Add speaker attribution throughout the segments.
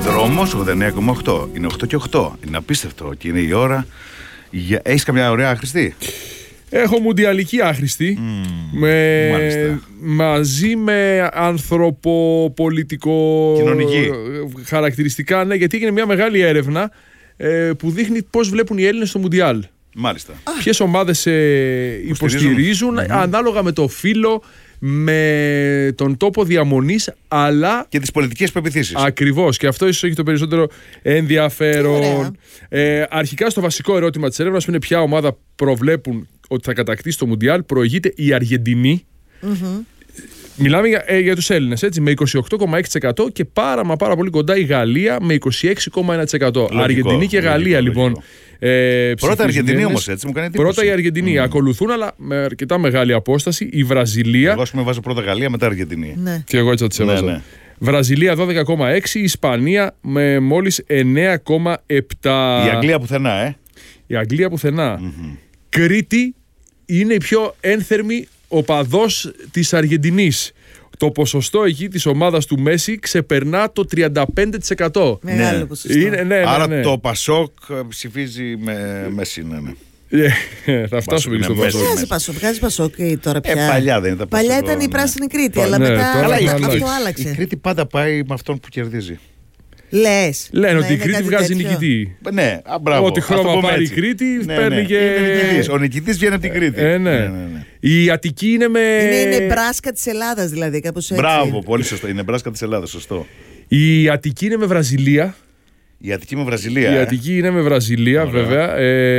Speaker 1: Δρόμος 89,8. Είναι 8 και 8. Είναι απίστευτο και είναι η ώρα. Έχεις καμιά ωραία άχρηστη?
Speaker 2: Έχω μουντιαλική άχρηστη. Μαζί με ανθρωποπολιτικό
Speaker 1: κοινωνική
Speaker 2: χαρακτηριστικά, ναι, γιατί έγινε μια μεγάλη έρευνα που δείχνει πώς βλέπουν οι Έλληνες στο Μουντιάλ.
Speaker 1: Μάλιστα.
Speaker 2: Ποιες ομάδες υποστηρίζουν ανάλογα με το φύλο, με τον τόπο διαμονής, αλλά
Speaker 1: και τις πολιτικές πεποιθήσεις.
Speaker 2: Ακριβώς, και αυτό ίσως έχει το περισσότερο ενδιαφέρον. Αρχικά στο βασικό ερώτημα της έρευνας, που είναι ποια ομάδα προβλέπουν ότι θα κατακτήσει το Μουντιάλ, προηγείται η Αργεντινή. Μιλάμε για τους Έλληνες, έτσι, με 28,6% και πάρα πολύ κοντά η Γαλλία με 26,1%. Αργεντινή και Γαλλία, λοιπόν.
Speaker 1: Πρώτα η Αργεντινή όμως, έτσι μου κάνει εντύπωση.
Speaker 2: Πρώτα η Αργεντινή. Ακολουθούν, αλλά με αρκετά μεγάλη απόσταση, η Βραζιλία.
Speaker 1: Εγώ, ας πούμε, βάζω πρώτα Γαλλία, μετά Αργεντινή.
Speaker 3: Ναι.
Speaker 2: Και εγώ έτσι θα τις έβαζα.
Speaker 1: Ναι.
Speaker 2: Βραζιλία 12,6%, η Ισπανία με μόλις 9,7%.
Speaker 1: Η Αγγλία πουθενά,
Speaker 2: Η Αγγλία πουθενά. Κρήτη είναι η πιο ένθερμη οπαδός της Αργεντινής. Το ποσοστό εκεί της ομάδας του Μέση ξεπερνά το 35%.
Speaker 3: Μεγάλο ποσοστό.
Speaker 1: Άρα το Πασόκ ψηφίζει με Μέση, ναι.
Speaker 2: Θα φτάσουμε και στο Πασόκ.
Speaker 3: Βγάζει Πασόκ τώρα πια.
Speaker 1: Παλιά δεν ήταν Πασόκ.
Speaker 3: Παλιά ήταν η πράσινη Κρήτη, αλλά
Speaker 2: ναι,
Speaker 3: μετά
Speaker 2: τώρα
Speaker 3: αυτό άλλαξε.
Speaker 1: Η Κρήτη πάντα πάει με αυτόν που κερδίζει.
Speaker 3: Λες.
Speaker 2: Λένε ότι η Κρήτη βγάζει νικητή.
Speaker 1: Ναι, μπράβο.
Speaker 2: Ό,τι χρώμα πάρει η Κρήτη, παίρνει και.
Speaker 1: Ο νικητής βγαίνει από την Κρήτη.
Speaker 2: Ναι. Η Αττική είναι με.
Speaker 3: Είναι η Νεμπράσκα της Ελλάδας, δηλαδή, κάπως έτσι.
Speaker 1: Μπράβο, πολύ σωστό. Η Νεμπράσκα της Ελλάδας, σωστό.
Speaker 2: Η Αττική είναι με Βραζιλία.
Speaker 1: Η Αττική με Βραζιλία.
Speaker 2: Η Αττική είναι με Βραζιλία, βέβαια.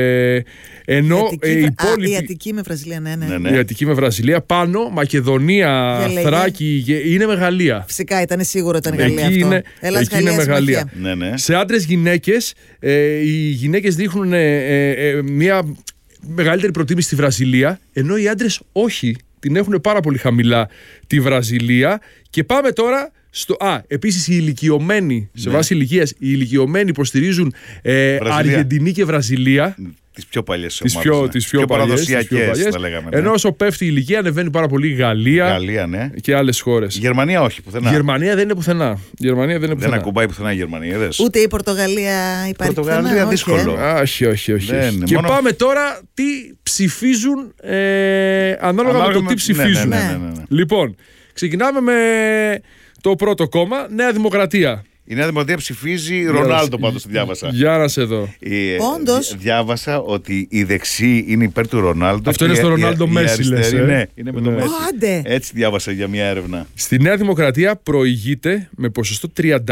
Speaker 2: Ενώ
Speaker 3: η Αττική με Βραζιλία, ναι.
Speaker 2: Η Αττική με Βραζιλία. Πάνω, Μακεδονία, Θράκη, είναι με Γαλλία.
Speaker 3: Φυσικά ήταν σίγουρο ήταν Γαλλία.
Speaker 2: Εκεί
Speaker 3: αυτό.
Speaker 2: Είναι με Γαλλία.
Speaker 1: Ναι.
Speaker 2: Σε άντρες-γυναίκες, οι γυναίκες δείχνουν μια μεγαλύτερη προτίμηση στη Βραζιλία, ενώ οι άντρες όχι. Την έχουν πάρα πολύ χαμηλά τη Βραζιλία. Και πάμε τώρα στο. Επίσης οι ηλικιωμένοι, σε βάση ηλικίας, οι ηλικιωμένοι υποστηρίζουν Αργεντινή και Βραζιλία.
Speaker 1: Τις πιο παλιές ομάδες.
Speaker 2: Τις πιο
Speaker 1: παραδοσιακές, θα λέγαμε.
Speaker 2: Ενώ όσο πέφτει η ηλικία, ανεβαίνει πάρα πολύ η Γαλλία,
Speaker 1: ναι.
Speaker 2: και άλλες χώρες.
Speaker 1: Η Γερμανία όχι, πουθενά.
Speaker 2: Η Γερμανία δεν είναι πουθενά.
Speaker 1: Δεν ακουμπάει πουθενά η Γερμανία.
Speaker 3: Ούτε η Πορτογαλία υπάρχει.
Speaker 1: Πορτογαλία δύσκολο.
Speaker 2: Όχι. Και πάμε τώρα τι ψηφίζουν ανάλογα με το τι ψηφίζουν.
Speaker 1: Ναι.
Speaker 2: Λοιπόν, ξεκινάμε με το πρώτο κόμμα, Νέα Δημοκρατία.
Speaker 1: Η Νέα Δημοκρατία ψηφίζει Ρονάλντο, πάντως διάβασα.
Speaker 2: Για να σε δω.
Speaker 3: Όντως.
Speaker 1: Διάβασα ότι η δεξί είναι υπέρ του Ρονάλντο.
Speaker 2: Αυτό είναι στο Ρονάλντο Μέση, λες.
Speaker 1: Ναι, είναι με το Μέση.
Speaker 3: Άντε.
Speaker 1: Έτσι διάβασα για μια έρευνα.
Speaker 2: Στη Νέα Δημοκρατία προηγείται με ποσοστό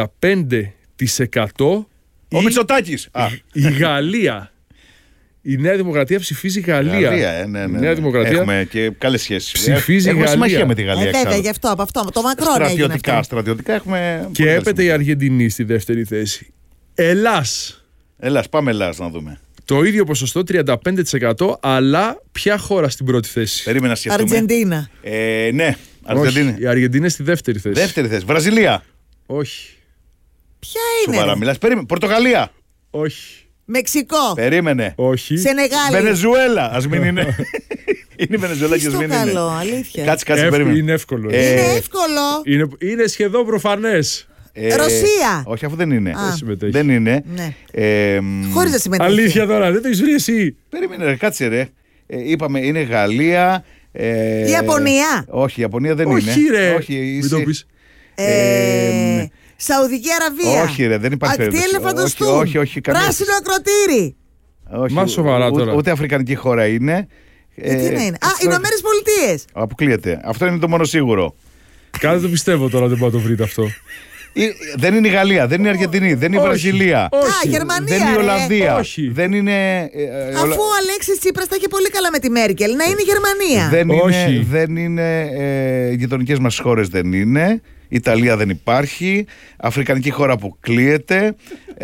Speaker 2: 35%
Speaker 1: Ο Μητσοτάκης.
Speaker 2: η Γαλλία. Η Νέα Δημοκρατία ψηφίζει Γαλλία.
Speaker 1: Ναι.
Speaker 2: Η Νέα Δημοκρατία
Speaker 1: έχουμε και καλές σχέσεις.
Speaker 2: Ψηφίζει
Speaker 1: έχουμε
Speaker 2: Γαλλία.
Speaker 1: συμμαχία με τη Γαλλία.
Speaker 3: Βέβαια, γι' αυτό, από αυτό. Το Μακρόν έγινε αυτό.
Speaker 1: Στρατιωτικά έχουμε.
Speaker 2: Και έπεται η Αργεντινή στη δεύτερη θέση. Ελλάς.
Speaker 1: Πάμε Ελλάς να δούμε.
Speaker 2: Το ίδιο ποσοστό 35%, αλλά ποια χώρα στην πρώτη θέση?
Speaker 1: Περίμενα να σκεφτούμε.
Speaker 3: Αργεντίνα.
Speaker 1: Ναι, Αργεντινή.
Speaker 2: Όχι, η Αργεντινή είναι στη δεύτερη θέση.
Speaker 1: Δεύτερη θέση. Βραζιλία.
Speaker 2: Όχι.
Speaker 3: Ποια είναι?
Speaker 1: Σοβαρά μιλάς. Περίμενε. Πορτογαλία.
Speaker 2: Όχι.
Speaker 3: Μεξικό.
Speaker 1: Περίμενε.
Speaker 2: Όχι.
Speaker 3: Σενεγάλη.
Speaker 1: Βενεζουέλα. Ας μην είναι. Είναι η Βενεζουέλα και ας μην είναι.
Speaker 3: Καλό, αλήθεια.
Speaker 1: Κάτσε, περίμενε.
Speaker 2: Είναι εύκολο.
Speaker 3: Είναι εύκολο.
Speaker 2: Είναι σχεδόν προφανές.
Speaker 3: Ρωσία.
Speaker 1: Όχι, αφού δεν είναι.
Speaker 2: Δεν
Speaker 1: είναι.
Speaker 3: Ναι.
Speaker 1: Χωρίς
Speaker 3: να συμμετέχει.
Speaker 2: Αλήθεια τώρα, δεν το έχεις βρει εσύ.
Speaker 1: Περίμενε, κάτσε ρε. Είπαμε είναι Γαλλία.
Speaker 3: Ιαπωνία.
Speaker 1: Όχι, η Ιαπωνία δεν είναι.
Speaker 2: Όχι ρε.
Speaker 1: Όχι,
Speaker 2: μην το πεις.
Speaker 3: Σαουδική Αραβία.
Speaker 1: Όχι ρε, δεν υπάρχει περίπτωση.
Speaker 3: Ακτή ελεφαντοστού.
Speaker 1: Όχι.
Speaker 3: Πράσινο ακροτήρι.
Speaker 1: Μα
Speaker 2: σοβαρά τώρα.
Speaker 1: Ούτε αφρικανική χώρα είναι.
Speaker 3: Τι να είναι? Ηνωμένες Πολιτείες.
Speaker 1: Αποκλείεται. Αυτό είναι το μόνο σίγουρο.
Speaker 2: Κάτι το πιστεύω τώρα, δεν πάω να το βρείτε αυτό.
Speaker 1: Δεν είναι η Γαλλία, δεν είναι η Αργεντινή, δεν είναι η Βραζιλία.
Speaker 3: Γερμανία.
Speaker 1: Δεν είναι η Ολλανδία.
Speaker 2: Δεν
Speaker 1: είναι.
Speaker 3: Αφού ο Αλέξης Τσίπρας τα είχε πολύ καλά με τη Μέρκελ, να είναι η Γερμανία.
Speaker 1: Δεν είναι. Οι γειτονικές μας χώρες δεν είναι. Ιταλία δεν υπάρχει. Αφρικανική χώρα αποκλείεται.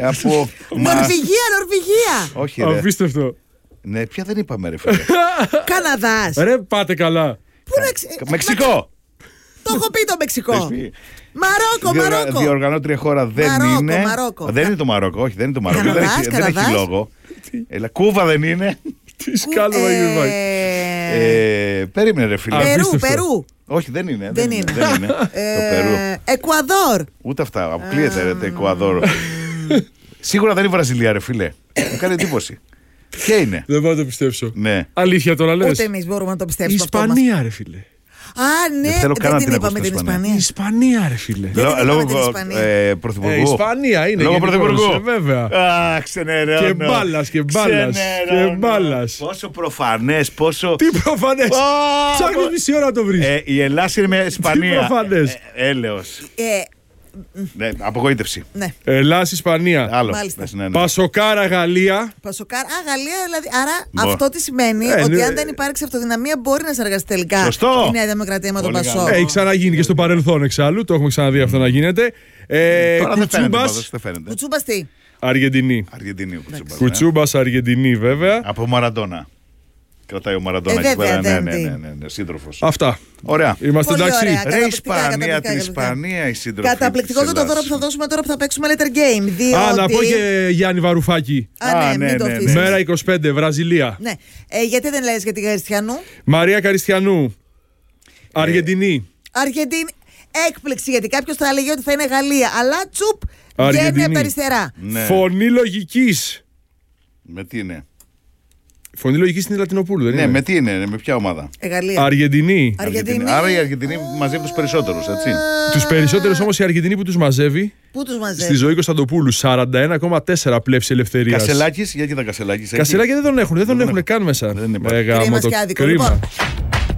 Speaker 3: Νορβηγία.
Speaker 1: Όχι, ρε.
Speaker 2: Απίστευτο.
Speaker 1: Ναι, πια δεν είπαμε, ρε φίλε.
Speaker 3: Καναδάς.
Speaker 2: Ρε, πάτε καλά.
Speaker 1: Μεξικό.
Speaker 3: Το έχω πει το Μεξικό. Μαρόκο.
Speaker 1: Διοργανώτρια χώρα δεν είναι. Δεν είναι το Μαρόκο, όχι, δεν είναι το Μαρόκο. Δεν έχει λόγο. Κούβα δεν είναι.
Speaker 2: Τι σκάλωμα είναι.
Speaker 1: Περίμενε, ρε φίλε.
Speaker 3: Περού.
Speaker 1: Όχι, δεν είναι.
Speaker 3: Δεν είναι.
Speaker 1: Το Περού.
Speaker 3: Εκουαδόρ.
Speaker 1: Ούτε αυτά. Αποκλείεται, ρε, το Εκουαδόρ. Σίγουρα δεν είναι η Βραζιλία, ρε φίλε. Μου κάνει εντύπωση. Ποια είναι?
Speaker 2: Δεν μπορώ να το πιστέψω.
Speaker 1: Ναι.
Speaker 2: Αλήθεια τώρα λες.
Speaker 3: Ούτε εμείς μπορούμε να το
Speaker 2: Η
Speaker 3: πιστέψουμε.
Speaker 2: Ισπανία, ρε φίλε.
Speaker 3: Α, ναι,
Speaker 1: θέλω καν να
Speaker 3: δεν
Speaker 1: την
Speaker 3: την είπαμε
Speaker 1: ακούσω
Speaker 3: την
Speaker 1: στην Ισπανία.
Speaker 2: Η
Speaker 3: Ισπανία.
Speaker 2: Ισπανία, ρε φίλε.
Speaker 3: Δεν την είπαμε
Speaker 1: Λόγω
Speaker 3: την Ισπανία.
Speaker 1: πρωθυπουργού.
Speaker 2: Ισπανία είναι.
Speaker 1: Λόγω
Speaker 2: γενικώς,
Speaker 1: πρωθυπουργού.
Speaker 2: Βέβαια.
Speaker 1: Α, ξενερώνω.
Speaker 2: Και μπάλας, και μπάλας,
Speaker 1: Ξενερώνω.
Speaker 2: και μπάλας.
Speaker 1: Πόσο προφανές, πόσο.
Speaker 2: Τι προφανές.
Speaker 1: Α,
Speaker 2: Ψάχνεις μισή ώρα να το βρεις.
Speaker 1: Η Ελλάδα είναι με Ισπανία.
Speaker 2: προφανές.
Speaker 1: Έλεος. Ναι, απογοήτευση.
Speaker 3: Ναι,
Speaker 2: Ελλάς, Ισπανία.
Speaker 1: Άλλο.
Speaker 3: Μάλιστα.
Speaker 1: Ναι.
Speaker 2: Πασοκάρα, Γαλλία.
Speaker 3: Πασοκάρ. Α, Γαλλία δηλαδή. Άρα
Speaker 1: Μπο.
Speaker 3: αυτό τι σημαίνει?
Speaker 2: Ναι.
Speaker 3: Ότι αν δεν υπάρξει αυτοδυναμία, μπορεί να συνεργαστεί τελικά
Speaker 1: Σωστό.
Speaker 3: η Νέα Δημοκρατία με τον
Speaker 1: Πολύ
Speaker 3: Πασόκ.
Speaker 1: καλό.
Speaker 2: Έχει ξαναγίνει και στο παρελθόν εξάλλου. Το έχουμε ξαναδεί αυτό να γίνεται.
Speaker 1: Τώρα δεν φαίνεται.
Speaker 2: Κουτσούμπας,
Speaker 1: πάντως, δεν φαίνεται.
Speaker 3: Κουτσούμπας τι?
Speaker 2: Αργεντινή.
Speaker 1: Αργεντινή ο Κουτσούμπας, ναι.
Speaker 2: Κουτσούμπας, Αργεντινή, βέβαια.
Speaker 1: Από Μαραντόνα. Κρατάει ο Μαραντόνα εκεί
Speaker 3: βέβαια,
Speaker 1: πέρα.
Speaker 3: δεν
Speaker 1: Ναι, σύντροφος.
Speaker 2: Αυτά.
Speaker 1: Ωραία.
Speaker 2: Είμαστε
Speaker 3: Πολύ
Speaker 2: εντάξει.
Speaker 3: ωραία.
Speaker 1: Ρε
Speaker 3: Καταπληκτικά,
Speaker 1: Ισπανία,
Speaker 3: καταπληκτικά,
Speaker 1: την
Speaker 3: καταπληκτικά.
Speaker 1: Ισπανία η σύντροφη.
Speaker 3: Καταπληκτικό
Speaker 1: της
Speaker 3: και το δώρο που θα
Speaker 1: Ελλάδας.
Speaker 3: δώσουμε τώρα που θα παίξουμε Letter Game. Διότι...
Speaker 2: Α, να πω και Γιάννη Βαρουφάκη.
Speaker 3: Α, ναι,
Speaker 1: Α,
Speaker 3: μην
Speaker 1: ναι,
Speaker 3: το
Speaker 1: ναι,
Speaker 3: αφήσεις.
Speaker 1: ναι.
Speaker 2: Μέρα 25, Βραζιλία.
Speaker 3: Ναι. Γιατί δεν λες για την Χριστιανού?
Speaker 2: Μαρία Καριστιανού. Αργεντινή.
Speaker 3: Αργεντίνη. Έκπληξη, γιατί κάποιο θα έλεγε ότι θα είναι Γαλλία. Αλλά τσουπ, βγαίνει
Speaker 2: Αργεντινή.
Speaker 3: από αριστερά.
Speaker 1: Ναι.
Speaker 2: Φωνή λογικής.
Speaker 1: Με τι είναι?
Speaker 2: Φωνή λογικής είναι η Λατινοπούλου, δεν
Speaker 1: Ναι,
Speaker 2: είναι?
Speaker 1: με τι είναι, με ποια ομάδα?
Speaker 3: Γαλλία.
Speaker 2: Αργεντινή.
Speaker 3: Αργεντινή.
Speaker 1: Άρα η Αργεντινή μαζεύει τους περισσότερους, έτσι.
Speaker 2: Τους περισσότερους όμως η Αργεντινή που τους μαζεύει
Speaker 3: Πού του
Speaker 2: στη
Speaker 3: μαζεύει?
Speaker 2: ζωή Κωνσταντοπούλου. 41,4 πλεύση ελευθερίας.
Speaker 1: Κασελάκης, γιατί τα Κασελάκης.
Speaker 2: Κασελάκη δεν τον έχουν, δεν τον
Speaker 1: τον
Speaker 2: έχουν καν μέσα.
Speaker 1: Δεν υπάρχει.
Speaker 2: Γάμο
Speaker 3: Κρίμα
Speaker 2: το
Speaker 3: και άδικο.
Speaker 2: κρίμα.
Speaker 3: Λοιπόν,